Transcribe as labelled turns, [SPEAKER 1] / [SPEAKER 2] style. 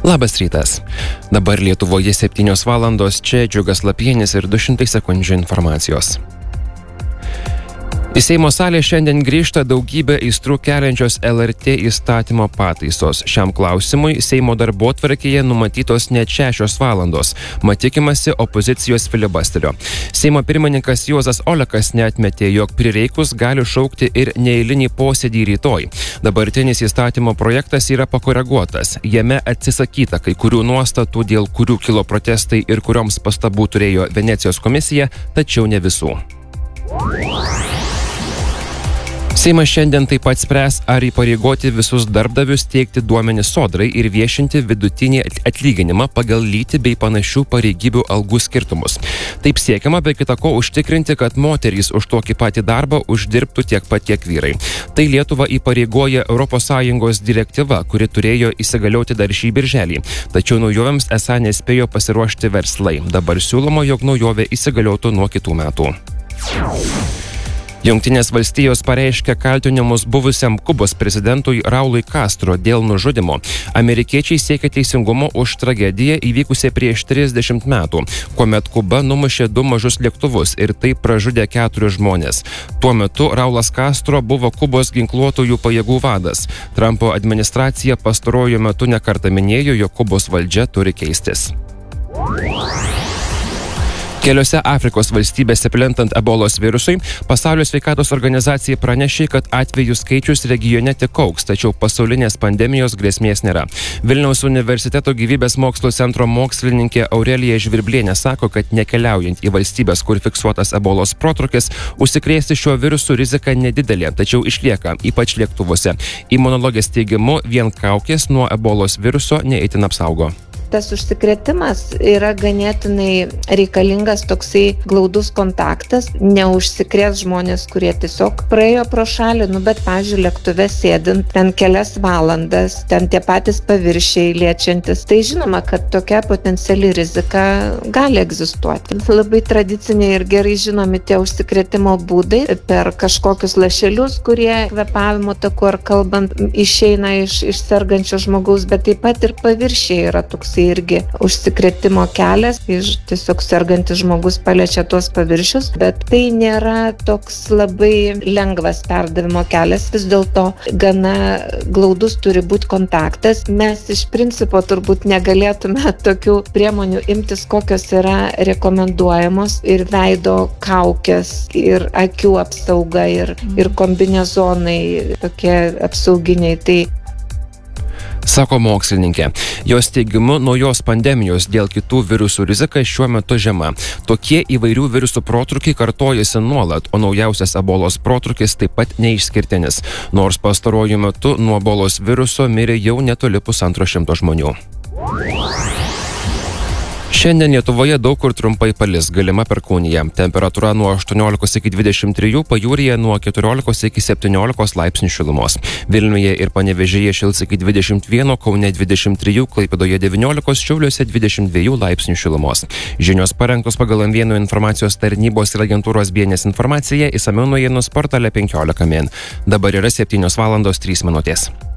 [SPEAKER 1] Labas rytas. Dabar Lietuvoje 7 valandos, čia Džiugas Lapienis ir 200 sekundžių informacijos. Į Seimo salę šiandien grįžta daugybė aistrų keliančios LRT įstatymo pataisos. Šiam klausimui Seimo darbotvarkėje numatytos net 6 valandos. Mat tikimasi opozicijos filibusterio. Seimo pirmininkas Juozas Olekas neatmetė, jog prireikus gali šaukti ir neeilinį posėdį rytoj. Dabartinis įstatymo projektas yra pakoreguotas. Jame atsisakyta kai kurių nuostatų, dėl kurių kilo protestai ir kurioms pastabų turėjo Venecijos komisija, tačiau ne visų. Seimas šiandien taip pat spręs, ar įpareigoti visus darbdavius teikti duomenis Sodrai ir viešinti vidutinį atlyginimą pagal lytį bei panašių pareigybių algų skirtumus. Taip siekiama be kita ko užtikrinti, kad moterys už tokį patį darbą uždirbtų tiek pat kiek vyrai. Tai Lietuvą įpareigoja ES direktyva, kuri turėjo įsigalioti dar šį birželį. Tačiau naujovėms esą nespėjo pasiruošti verslai. Dabar siūloma, jog naujovė įsigaliotų nuo kitų metų. Jungtinės valstijos pareiškė kaltinimus buvusiam Kubos prezidentui Raului Castro dėl nužudymo. Amerikiečiai siekia teisingumo už tragediją įvykusią prieš 30 metų, kuomet Kuba numušė 2 mažus lėktuvus ir taip pražudė 4 žmonės. Tuo metu Raulas Castro buvo Kubos ginkluotųjų pajėgų vadas. Trumpo administracija pastaruoju metu nekartą minėjo, jog Kubos valdžia turi keistis. Keliose Afrikos valstybėse plintant ebolos virusui, Pasaulio sveikatos organizacija pranešė, kad atvejų skaičius regione tik augs, tačiau pasaulinės pandemijos grėsmės nėra. Vilniaus universiteto gyvybės mokslo centro mokslininkė Aurelija Žvirblienė sako, kad nekeliaujant į valstybės, kur fiksuotas ebolos protrūkis, užsikrėsti šiuo virusu rizika nedidelė, tačiau išlieka, ypač lėktuvuose. Imunologės teigimu, vien kaukės nuo ebolos viruso neįtin apsaugo.
[SPEAKER 2] Tas užsikrėtimas yra ganėtinai reikalingas toksai glaudus kontaktas, neužsikrės žmonės, kurie tiesiog praėjo pro šalį, bet, pavyzdžiui, lėktuve sėdint ten kelias valandas, ten tie patys paviršiai liečiantis. Tai žinoma, kad tokia potenciali rizika gali egzistuoti. Labai tradiciniai ir gerai žinomi tie užsikrėtimo būdai per kažkokius lašelius, kurie kvėpavimo taku ar kalbant išeina iš sergančio žmogaus, bet taip pat ir paviršiai yra toksai irgi užsikrėtimo kelias, tiesiog sergantis žmogus paliečia tuos paviršius, bet tai nėra toks labai lengvas perdavimo kelias, vis dėlto gana glaudus turi būti kontaktas. Mes iš principo turbūt negalėtume tokių priemonių imtis, kokios yra rekomenduojamos, ir veido kaukės, ir akių apsauga, ir kombinezonai tokie apsauginiai. Tai
[SPEAKER 1] sako mokslininkė. Jos teigimu, naujos pandemijos dėl kitų virusų rizika šiuo metu žema. Tokie įvairių virusų protrūkiai kartojasi nuolat, o naujausias ebolos protrūkis taip pat neišskirtinis. Nors pastaruoju metu nuo ebolos viruso mirė jau netoli 150 žmonių. Šiandien Lietuvoje daug kur trumpai palis, galima perkūnija. Temperatūra nuo 18 iki 23, pajūryje nuo 14 iki 17 laipsnių šilumos. Vilniuje ir Panevėžyje šils iki 21, Kaune 23, Klaipėdoje 19, Šiauliuose 22 laipsnių šilumos. Žinios parengtos pagal M1 informacijos tarnybos ir agentūros BNS informaciją, išsamiau naujienų portale 15 min. Dabar yra 7 valandos 3 minutės.